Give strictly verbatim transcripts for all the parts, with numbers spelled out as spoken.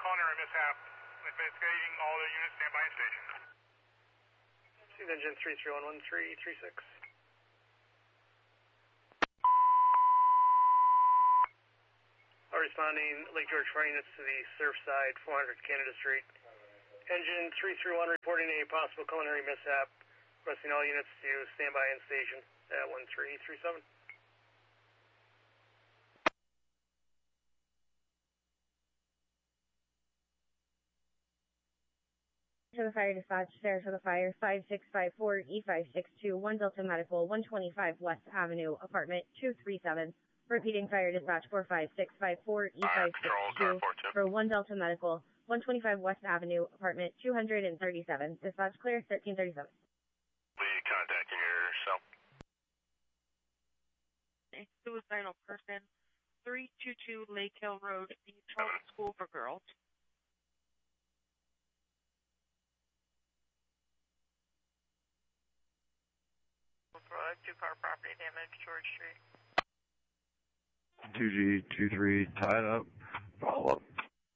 culinary mishap. Investigating all the units. Stand by in station. Seat engine three three one one three three six. All responding Lake George four units to the Surfside four hundred Canada Street. Engine three three one reporting a possible culinary mishap. Requesting all units to stand by in station at one three three seven. To the fire dispatch, stairs for the fire, five six five four E five six two, one Delta Medical, one twenty-five West Avenue, apartment two three seven. Repeating fire dispatch, four five six five four E five six two, for one Delta Medical, one twenty-five West Avenue, apartment two thirty-seven. Dispatch clear, thirteen thirty-seven. Please contacting your cell. A suicidal person, three two two Lake Hill Road, the Charlton School for Girls. Two-car property damage, George Street. two G two three tied up. Follow up.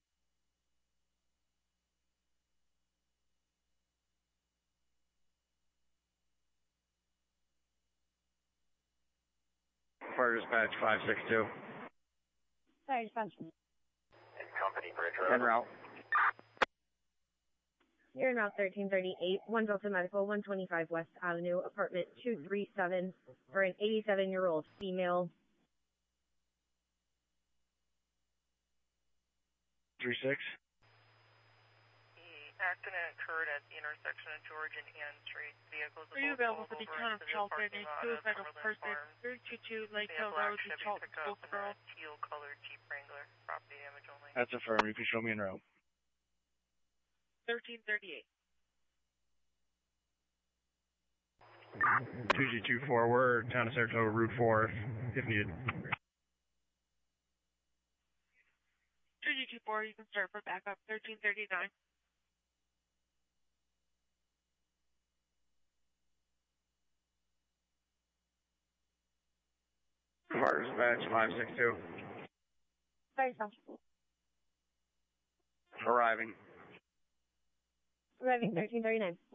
Fire dispatch five six two. Fire dispatch. Company bridge En route. You're in route thirteen thirty-eight, one Delta Medical, one twenty-five West Avenue, apartment two three seven, for an eighty-seven-year-old female. three six. The accident occurred at the intersection of George and Ann Street. Vehicles Are you available for the town of Charlton, a suicidal person, three two two Lake Hill Road, the Charlton School for Girls? Teal-colored Jeep Wrangler, property damage only. That's affirmed. You can show me en route. thirteen thirty-eight. two G two four, we're town of Saratoga, Route four, if needed. two G two four, you can start for backup, thirteen thirty-nine. Fire dispatch five six two. Fire dispatch. Arriving. Arriving thirteen thirty-nine.